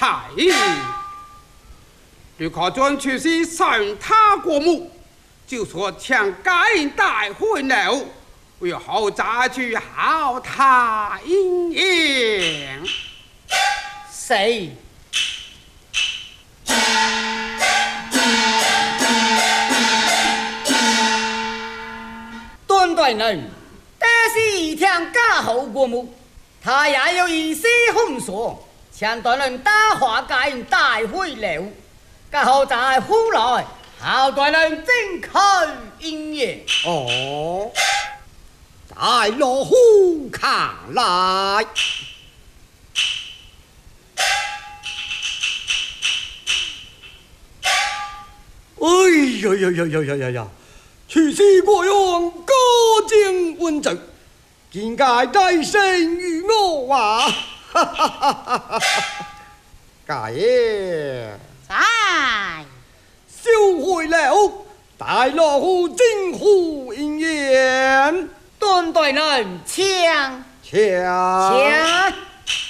才艺。刘克尊却是上他国母，就说将该人带回了，为后再去好他一言。 谁？段大人，但是一听假后国母，他也有一些封锁，向段人打话该人带回了，然后再回来，好段人正开营业。 哦，在老虎看来。哎呀！去世过用高敬温正，应该再生于我啊！哈哈哈哈哈！家爷， 在收回了大老虎政府应言， 段大人，请。 请。